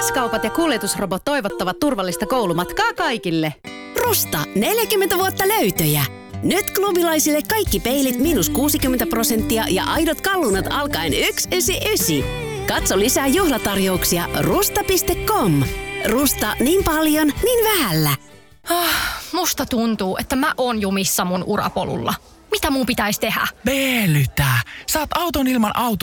S-kaupat ja kuljetusrobot toivottavat turvallista koulumatkaa kaikille. Rusta, 40 vuotta löytöjä. Nyt klubilaisille kaikki peilit -60% ja aidot kallunat alkaen 199. Katso lisää juhlatarjouksia rusta.com. Rusta, niin paljon, niin vähällä. Musta tuntuu, että mä oon jumissa mun urapolulla. Mitä mun pitäisi tehdä? Veelytä. Saat auton ilman